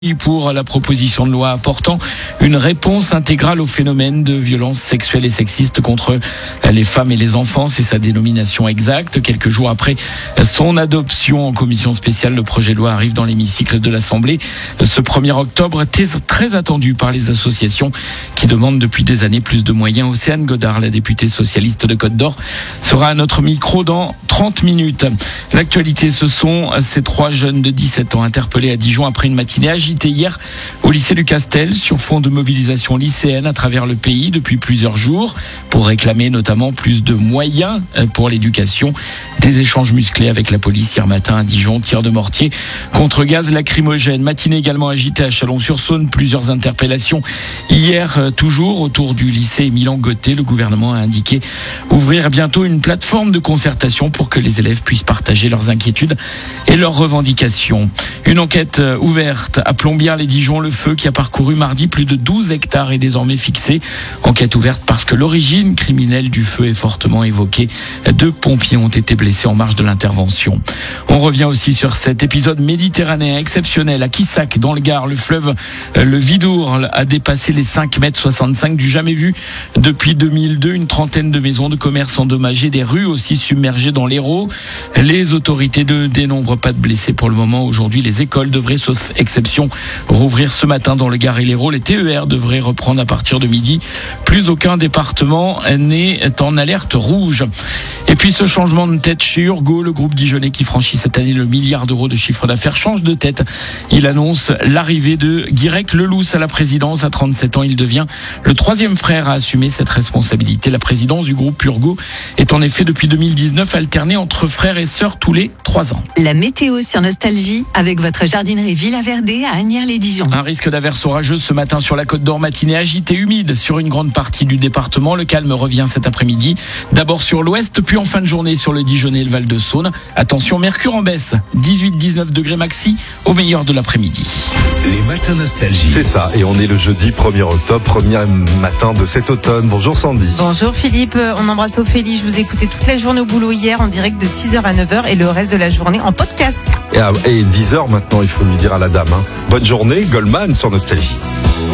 Pour la proposition de loi apportant une réponse intégrale au phénomène de violences sexuelles et sexistes contre les femmes et les enfants. C'est sa dénomination exacte. Quelques jours après son adoption en commission spéciale, le projet de loi arrive dans l'hémicycle de l'Assemblée ce 1er octobre, très attendu par les associations qui demandent depuis des années plus de moyens. Océane Godard, la députée socialiste de Côte d'Or, sera à notre micro dans 30 minutes. L'actualité, ce sont ces 3 jeunes de 17 ans interpellés à Dijon après une matinée agitée hier au lycée du Castel sur fond de mobilisation lycéenne à travers le pays depuis plusieurs jours pour réclamer notamment plus de moyens pour l'éducation. Des échanges musclés avec la police hier matin à Dijon, tirs de mortier contre gaz lacrymogène. Matinée également agitée à Chalon-sur-Saône, plusieurs interpellations hier toujours autour du lycée Milan-Gauthier. Le gouvernement a indiqué ouvrir bientôt une plateforme de concertation pour que les élèves puissent partager leurs inquiétudes et leurs revendications. Une enquête ouverte à Plombières-les-Dijon. Le feu qui a parcouru mardi plus de 12 hectares est désormais fixé. Enquête ouverte parce que l'origine criminelle du feu est fortement évoquée. 2 pompiers ont été blessés en marge de l'intervention. On revient aussi sur cet épisode méditerranéen exceptionnel à Quissac dans le Gard. Le fleuve, le Vidour, a dépassé les 5,65 m du jamais vu depuis 2002. Une trentaine de maisons de commerce endommagées, des rues aussi submergées dans l'Hérault. Les autorités ne dénombrent pas de blessés pour le moment. Aujourd'hui, les écoles devraient, sauf exception, rouvrir ce matin dans le Gard et l'Hérault. Les TER devraient reprendre à partir de midi. Plus aucun département n'est en alerte rouge. Et puis ce changement de tête chez Urgo, le groupe dijonnais qui franchit cette année le milliard d'euros de chiffre d'affaires change de tête. Il annonce l'arrivée de Guirec Lelousse à la présidence. À 37 ans, il devient le 3e frère à assumer cette responsabilité. La présidence du groupe Urgo est en effet depuis 2019 alternée entre frères et sœurs tous les 3 ans. La météo sur Nostalgie avec votre jardinerie Villa Verdé à Asnières-les-Dijon. Un risque d'averse orageuse ce matin sur la Côte d'Or, matinée agitée humide sur une grande partie du département. Le calme revient cet après-midi. D'abord sur l'ouest, puis en fin de journée sur le Dijonais et le Val-de-Saône. Attention, mercure en baisse. 18-19 degrés maxi au meilleur de l'après-midi. Les matins Nostalgie. C'est ça, et on est le jeudi 1er octobre, premier matin de cet automne. Bonjour Sandy. Bonjour Philippe, on embrasse Ophélie. Je vous ai écouté toute la journée au boulot hier en direct de 6h à 9h et le reste de la journée en podcast. Et 10h maintenant, il faut lui dire à la dame. Bonne journée, Goldman sur Nostalgie.